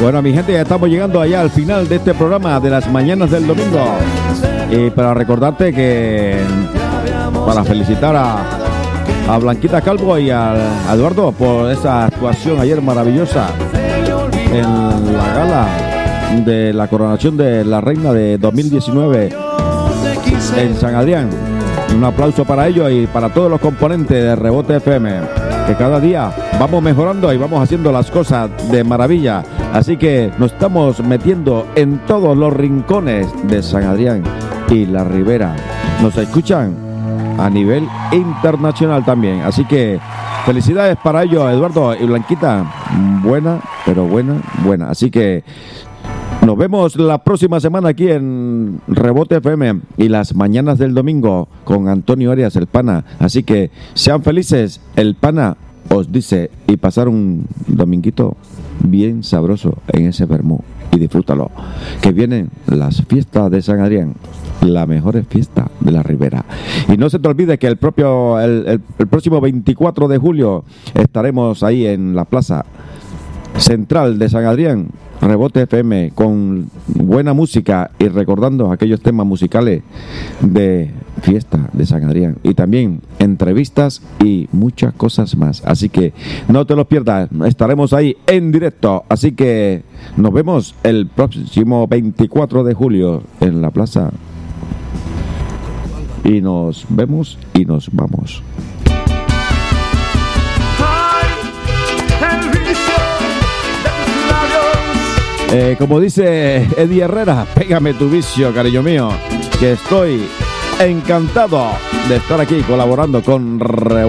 Bueno, mi gente, ya estamos llegando allá al final de este programa de las mañanas del domingo. Y para recordarte que, para felicitar a Blanquita Calvo y a Eduardo por esa actuación ayer maravillosa en la gala de la coronación de la reina de 2019 en San Adrián. Un aplauso para ellos y para todos los componentes de Rebote FM, que cada día vamos mejorando y vamos haciendo las cosas de maravilla. Así que nos estamos metiendo en todos los rincones de San Adrián y la Ribera. Nos escuchan a nivel internacional también. Así que felicidades para ellos, Eduardo y Blanquita. Buena, pero buena. Así que nos vemos la próxima semana aquí en Rebote FM y las mañanas del domingo con Antonio Arias, el Pana. Así que sean felices, el Pana os dice, y pasar un dominguito bien sabroso en ese vermú y disfrútalo, que vienen las fiestas de San Adrián, la mejor fiesta de la Ribera. Y no se te olvide que el próximo 24 de julio estaremos ahí en la plaza central de San Adrián, Rebote FM, con buena música y recordando aquellos temas musicales de fiesta de San Adrián, y también entrevistas y muchas cosas más. Así que no te los pierdas, estaremos ahí en directo. Así que nos vemos el próximo 24 de julio en la plaza, y nos vemos y nos vamos. Como dice Eddie Herrera, pégame tu vicio, cariño mío, que estoy encantado de estar aquí colaborando con Rebote.